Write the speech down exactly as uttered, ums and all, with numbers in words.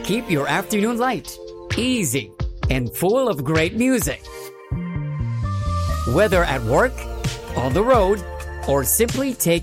keep your afternoon light, easy, and full of great music. Whether at work, on the road, or simply taking